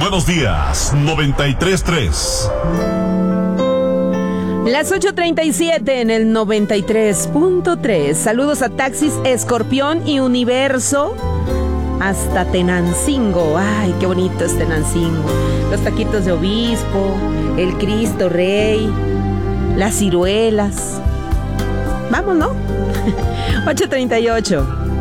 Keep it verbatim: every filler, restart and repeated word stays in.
Buenos días, noventa y tres punto tres. Las ocho treinta y siete en el noventa y tres punto tres. Saludos a Taxis Escorpión y Universo hasta Tenancingo. Ay, qué bonito es Tenancingo. Los taquitos de obispo, el Cristo Rey, las ciruelas. Vamos, ¿no? ocho treinta y ocho.